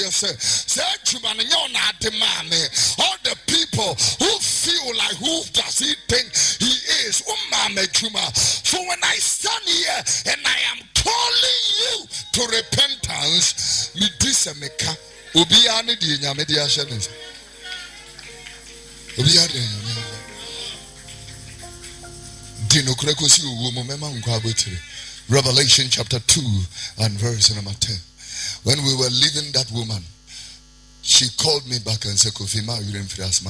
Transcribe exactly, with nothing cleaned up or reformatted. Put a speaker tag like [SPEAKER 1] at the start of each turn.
[SPEAKER 1] All the people who feel like who does he think he is? So when I stand here and I am calling you to repentance, me disemeka obi ane di nyame di ahye ne obi ade di no kure kosi owo mo mema nkwa abotire. Revelation chapter two and verse number ten. When we were leaving that woman, she called me back and said, Kofi, ma, you didn't